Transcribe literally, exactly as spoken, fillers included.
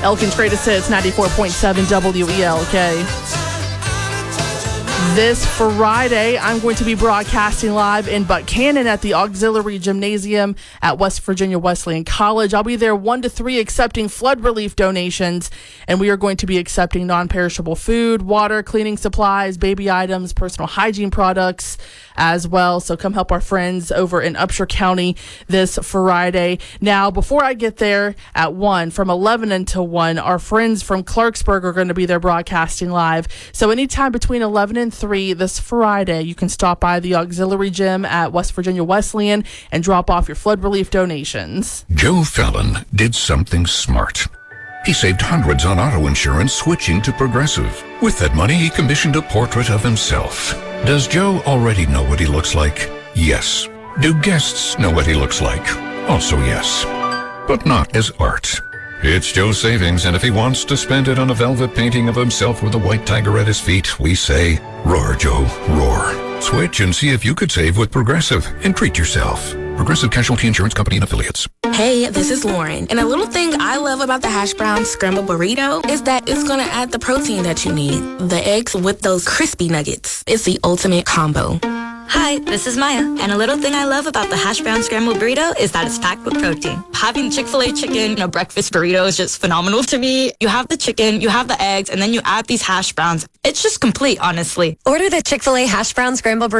Elkin's Greatest Hits, ninety-four point seven W E L K. This Friday, I'm going to be broadcasting live in Buchanan at the Auxiliary Gymnasium at West Virginia Wesleyan College. I'll be there one to three accepting flood relief donations, and we are going to be accepting non-perishable food, water, cleaning supplies, baby items, personal hygiene products as well. So come help our friends over in Upshur County this Friday. Now, before I get there at one, from eleven until one, our friends from Clarksburg are going to be there broadcasting live. So anytime between eleven and three this Friday, you can stop by the Auxiliary Gym at West Virginia Wesleyan and drop off your flood relief donations. Joe Fallon did something smart. He saved hundreds on auto insurance switching to Progressive. With that money, he commissioned a portrait of himself. Does Joe already know what he looks like? Yes. Do guests know what he looks like? Also yes. But not as art. It's Joe's savings, and if he wants to spend it on a velvet painting of himself with a white tiger at his feet, we say, roar, Joe, roar. Switch and see if you could save with Progressive and treat yourself. Progressive Casualty Insurance Company and Affiliates. Hey, this is Lauren. And a little thing I love about the hash brown scramble burrito is that it's going to add the protein that you need. The eggs with those crispy nuggets. It's the ultimate combo. Hi, this is Maya, and a little thing I love about the hash brown scrambled burrito is that it's packed with protein. Having Chick-fil-A chicken in a breakfast burrito is just phenomenal to me. You have the chicken, you have the eggs, and then you add these hash browns. It's just complete, honestly. Order the Chick-fil-A hash brown scrambled burrito